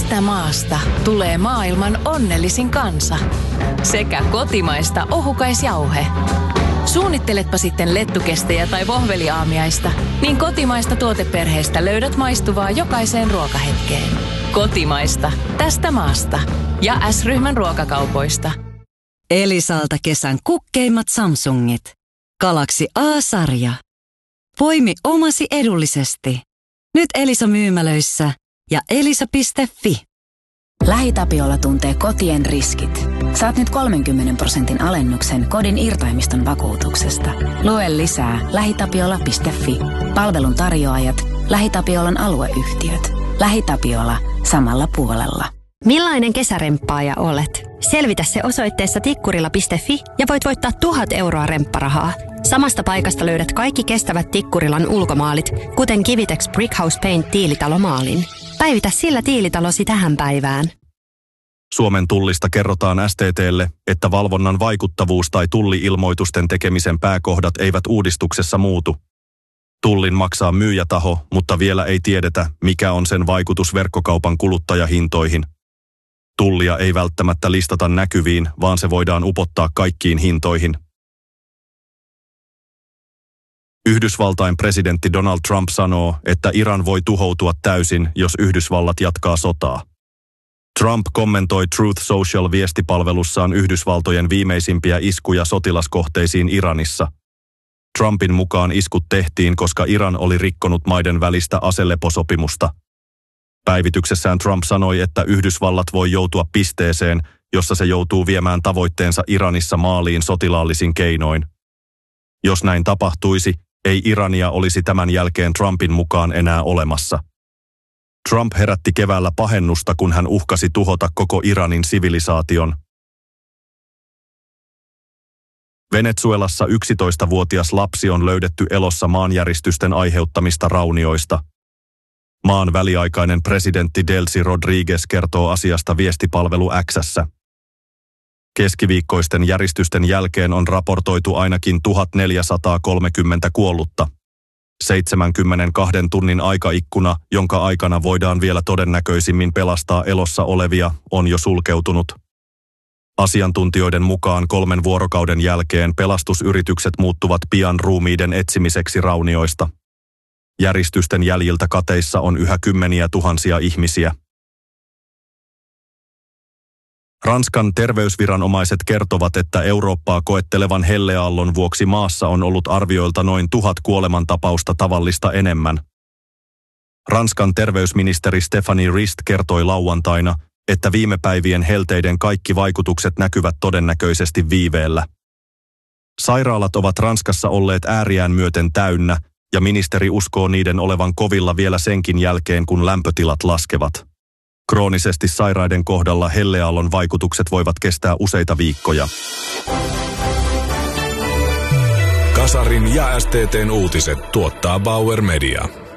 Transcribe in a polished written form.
Tästä maasta tulee maailman onnellisin kansa. Sekä kotimaista ohukaisjauhe. Suunnitteletpa sitten lettukestejä tai vohveliaamiaista, niin kotimaista tuoteperheestä löydät maistuvaa jokaiseen ruokahetkeen. Kotimaista. Tästä maasta. Ja S-ryhmän ruokakaupoista. Elisalta kesän kukkeimmat Samsungit. Galaxy A-sarja. Poimi omasi edullisesti. Nyt Elisa-myymälöissä ja elisa.fi. LähiTapiola tuntee kotien riskit. Saat nyt 30% alennuksen kodin irtaimiston vakuutuksesta. Lue lisää lähitapiola.fi. Palvelun tarjoajat, LähiTapiolan alueyhtiöt. LähiTapiola samalla puolella. Millainen kesäremppaaja olet? Selvitä se osoitteessa tikkurila.fi ja voit voittaa 1,000 euroa rempparahaa. Samasta paikasta löydät kaikki kestävät Tikkurilan ulkomaalit, kuten Kivitex Brickhouse Paint tiilitalomaalin. Päivitä sillä tiilitalosi tähän päivään. Suomen tullista kerrotaan STT:lle, että valvonnan vaikuttavuus tai tulli-ilmoitusten tekemisen pääkohdat eivät uudistuksessa muutu. Tullin maksaa myyjätaho, mutta vielä ei tiedetä, mikä on sen vaikutus verkkokaupan kuluttajahintoihin. Tullia ei välttämättä listata näkyviin, vaan se voidaan upottaa kaikkiin hintoihin. Yhdysvaltain presidentti Donald Trump sanoo, että Iran voi tuhoutua täysin, jos Yhdysvallat jatkaa sotaa. Trump kommentoi Truth Social-viestipalvelussaan Yhdysvaltojen viimeisimpiä iskuja sotilaskohteisiin Iranissa. Trumpin mukaan iskut tehtiin, koska Iran oli rikkonut maiden välistä aseleposopimusta. Päivityksessään Trump sanoi, että Yhdysvallat voi joutua pisteeseen, jossa se joutuu viemään tavoitteensa Iranissa maaliin sotilaallisin keinoin. Jos näin tapahtuisi, ei Irania olisi tämän jälkeen Trumpin mukaan enää olemassa. Trump herätti keväällä pahennusta, kun hän uhkasi tuhota koko Iranin sivilisaation. Venezuelassa 11-vuotias lapsi on löydetty elossa maanjäristysten aiheuttamista raunioista. Maan väliaikainen presidentti Delcy Rodriguez kertoo asiasta viestipalvelu X:ssä. Keskiviikkoisten järistysten jälkeen on raportoitu ainakin 1430 kuollutta. 72 tunnin aikaikkuna, jonka aikana voidaan vielä todennäköisimmin pelastaa elossa olevia, on jo sulkeutunut. Asiantuntijoiden mukaan 3 vuorokauden jälkeen pelastusyritykset muuttuvat pian ruumiiden etsimiseksi raunioista. Järistysten jäljiltä kateissa on yhä kymmeniä tuhansia ihmisiä. Ranskan terveysviranomaiset kertovat, että Eurooppaa koettelevan helleaallon vuoksi maassa on ollut arvioilta noin 1000 kuolemantapausta tavallista enemmän. Ranskan terveysministeri Stéphanie Rist kertoi lauantaina, että viime päivien helteiden kaikki vaikutukset näkyvät todennäköisesti viiveellä. Sairaalat ovat Ranskassa olleet ääriään myöten täynnä, ja ministeri uskoo niiden olevan kovilla vielä senkin jälkeen, kun lämpötilat laskevat. Kroonisesti sairaiden kohdalla helleaallon vaikutukset voivat kestää useita viikkoja. Kasarin ja STT:n uutiset tuottaa Bauer Media.